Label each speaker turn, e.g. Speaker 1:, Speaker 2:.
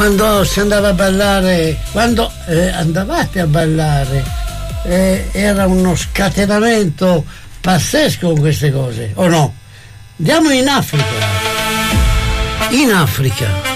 Speaker 1: Quando si andava a ballare, quando andavate a ballare, era uno scatenamento pazzesco con queste cose, o no? Andiamo in Africa. In Africa